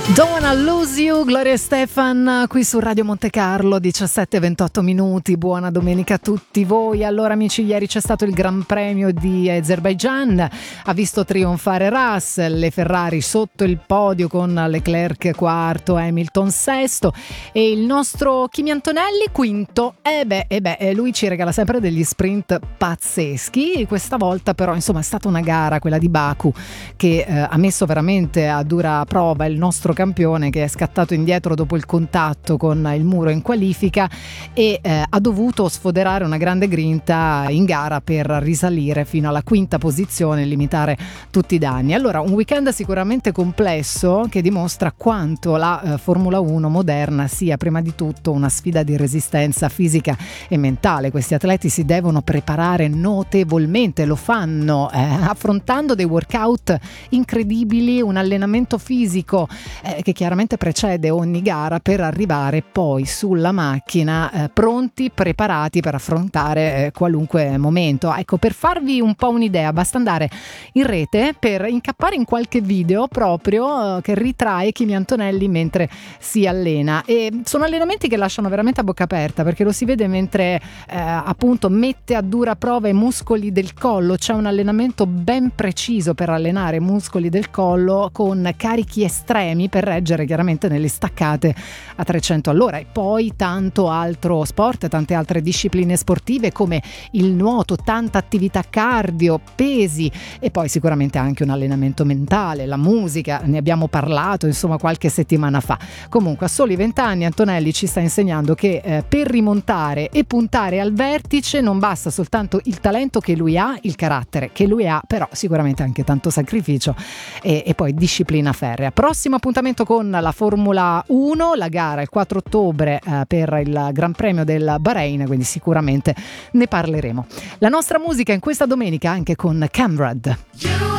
Don't Wanna Lose You, Gloria Estefan qui su Radio Monte Carlo, 17:28 minuti. Buona domenica a tutti voi. Allora amici, ieri c'è stato il Gran Premio di Azerbaijan, ha visto trionfare Russell, le Ferrari sotto il podio con Leclerc quarto, Hamilton sesto e il nostro Kimi Antonelli quinto. Lui ci regala sempre degli sprint pazzeschi. Questa volta però insomma è stata una gara, quella di Baku, che ha messo veramente a dura prova il nostro campione, che è scattato indietro dopo il contatto con il muro in qualifica e ha dovuto sfoderare una grande grinta in gara per risalire fino alla quinta posizione e limitare tutti i danni. Allora, un weekend sicuramente complesso che dimostra quanto la Formula 1 moderna sia prima di tutto una sfida di resistenza fisica e mentale. Questi atleti si devono preparare notevolmente, lo fanno affrontando dei workout incredibili, un allenamento fisico che chiaramente precede ogni gara per arrivare poi sulla macchina pronti, preparati per affrontare qualunque momento. Ecco, per farvi un po' un'idea basta andare in rete per incappare in qualche video proprio che ritrae Kimi Antonelli mentre si allena, e sono allenamenti che lasciano veramente a bocca aperta, perché lo si vede mentre appunto mette a dura prova i muscoli del collo. C'è un allenamento ben preciso per allenare i muscoli del collo con carichi estremi per reggere chiaramente nelle staccate a 300 all'ora, e poi tanto altro sport, tante altre discipline sportive come il nuoto, tanta attività cardio, pesi e poi sicuramente anche un allenamento mentale, la musica, ne abbiamo parlato insomma qualche settimana fa. Comunque a soli 20 anni Antonelli ci sta insegnando che per rimontare e puntare al vertice non basta soltanto il talento che lui ha, il carattere che lui ha, però sicuramente anche tanto sacrificio e poi disciplina ferrea. Prossimo appuntamento con la Formula 1, la gara il 4 ottobre per il Gran Premio del Bahrain, quindi sicuramente ne parleremo. La nostra musica in questa domenica anche con Camrad.